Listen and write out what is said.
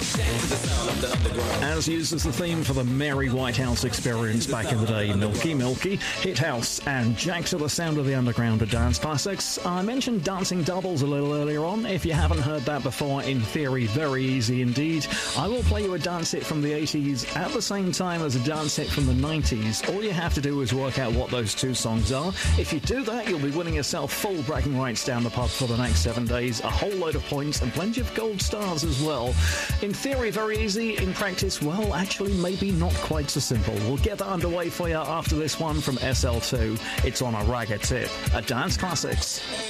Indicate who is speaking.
Speaker 1: As used as the theme for the Mary Whitehouse experience back in the day, Milky Milky, Hit House, and Jack to the Sound of the Underground are dance classics. I mentioned Dancing Doubles a little earlier on. If you haven't heard that before, in theory, very easy indeed. I will play you a dance hit from the 80s at the same time as a dance hit from the 90s. All you have to do is work out what those two songs are. If you do that, you'll be winning yourself full bragging rights down the pub for the next 7 days, a whole load of points, and plenty of gold stars as well. In theory, very easy. In practice, well, actually, maybe not quite so simple. We'll get that underway for you after this one from SL2. It's on a ragga tip. A Dance Classics.